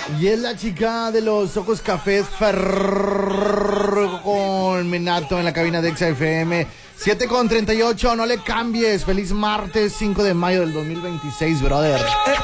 Y es la chica de los ojos cafés, Fercolmenato, en la cabina de Exa FM. 7:38, no le cambies. Feliz martes 5 de mayo del 2026, brother.